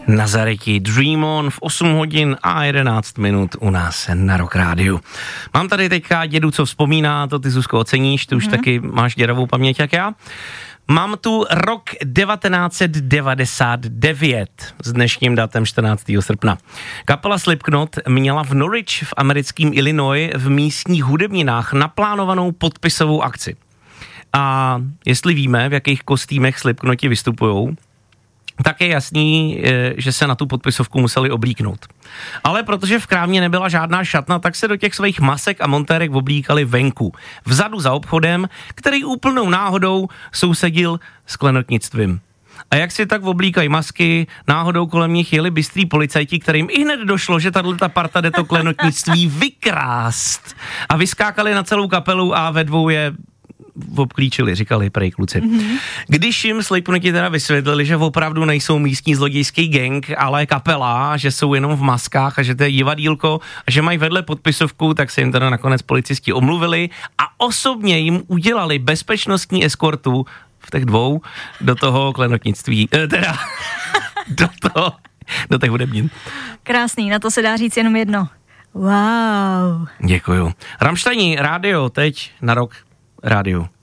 Nazareti, Dream On v 8 hodin a 11 minut u nás na Rock Rádiu. Mám tady teďka dědu, co vzpomíná, to ty, Zuzko, oceníš, ty už taky máš děravou paměť jak já. Mám tu rok 1999 s dnešním datem 14. srpna. Kapela Slipknot měla v Norwich v americkém Illinois v místních hudebninách naplánovanou podpisovou akci. A jestli víme, v jakých kostýmech Slipknoti vystupujou, tak je jasný, že se na tu podpisovku museli oblíknout. Ale protože v krámě nebyla žádná šatna, tak se do těch svých masek a montérek oblíkali venku. Vzadu za obchodem, který úplnou náhodou sousedil s klenotnictvím. A jak si tak oblíkají masky, náhodou kolem nich jeli bystrý policajti, kterým i hned došlo, že tato parta jde to klenotnictví vykrást. A vyskákali na celou kapelu a ve dvou je obklíčili, říkali prej kluci. Když jim Slipknoti teda vysvětlili, že opravdu nejsou místní zlodějský gang, ale kapela, že jsou jenom v maskách a že to je divadýlko a že mají vedle podpisovku, tak se jim teda nakonec policisti omluvili a osobně jim udělali bezpečnostní eskortu v těch dvou do toho klenotnictví, teda do těch hudebnin. Krásný, na to se dá říct jenom jedno. Wow. Děkuju. Rammsteini, rádio, teď na Rock Rádiu.